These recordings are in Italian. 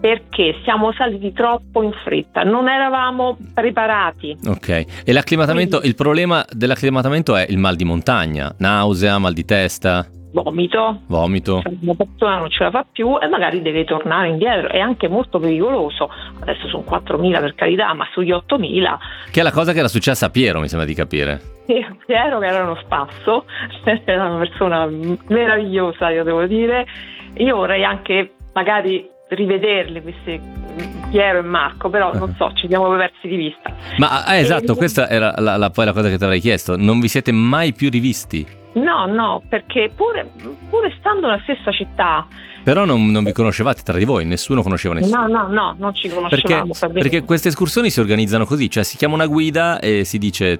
perché siamo saliti troppo in fretta, non eravamo preparati. Ok, e l'acclimatamento, il problema dell'acclimatamento è il mal di montagna, nausea, mal di testa, Vomito. Cioè, una persona non ce la fa più e magari deve tornare indietro, è anche molto pericoloso. Adesso sono 4.000 per carità, ma sugli 8.000, che è la cosa che era successa a Piero, mi sembra di capire. Piero, che era uno spasso, era una persona meravigliosa, io devo dire. Io vorrei anche magari rivederli questi Piero e Marco, però non so, ci siamo persi di vista. Ma esatto, questa era poi la cosa che ti avrei chiesto, non vi siete mai più rivisti? No, perché pure stando nella stessa città. Però non vi conoscevate tra di voi, nessuno conosceva nessuno. No, non ci conoscevamo. Perché queste escursioni si organizzano così, cioè si chiama una guida e si dice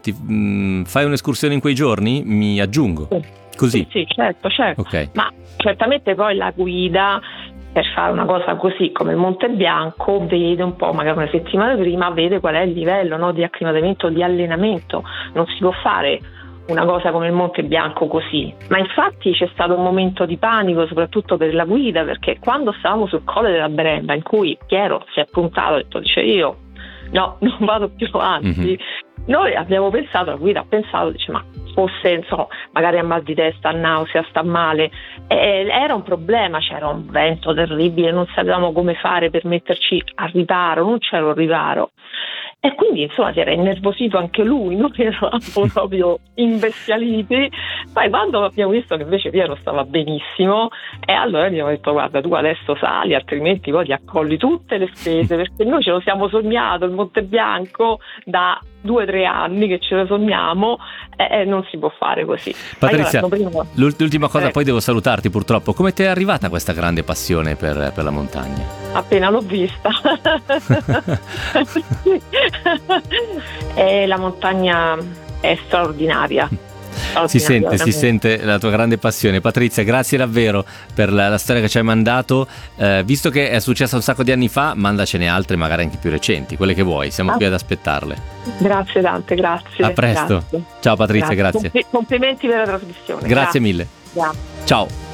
fai un'escursione in quei giorni, mi aggiungo. Così. Sì, certo. Okay. Ma certamente poi la guida, per fare una cosa così come il Monte Bianco, vede un po', magari una settimana prima, vede qual è il livello, no, di acclimatamento, di allenamento. Non si può fare una cosa come il Monte Bianco così, ma infatti c'è stato un momento di panico soprattutto per la guida, perché quando stavamo sul Colle della Brembla, in cui Piero si è puntato e dice io no, non vado più avanti, noi abbiamo pensato, la guida ha pensato, dice ma fosse magari a mal di testa, a nausea, sta male, era un problema, c'era un vento terribile, non sapevamo come fare per metterci a riparo, non c'era un riparo. E quindi insomma si era innervosito anche lui, noi eravamo proprio imbestialiti. Poi quando abbiamo visto che invece Piero stava benissimo, e allora abbiamo detto guarda, tu adesso sali, altrimenti poi ti accolli tutte le spese, perché noi ce lo siamo sognato il Monte Bianco da 2-3 anni che ce lo sogniamo, e non si può fare così. Patrizia, l'ultima cosa, poi devo salutarti purtroppo. Come ti è arrivata questa grande passione per la montagna? Appena l'ho vista. La montagna è straordinaria. Si sente la tua grande passione. Patrizia, grazie davvero per la storia che ci hai mandato. Visto che è successa un sacco di anni fa, mandacene altre magari anche più recenti, quelle che vuoi, siamo qui ad aspettarle. Grazie tante, grazie. A presto. Grazie. Ciao Patrizia, grazie. Complimenti per la trasmissione. Grazie mille. Grazie. Ciao.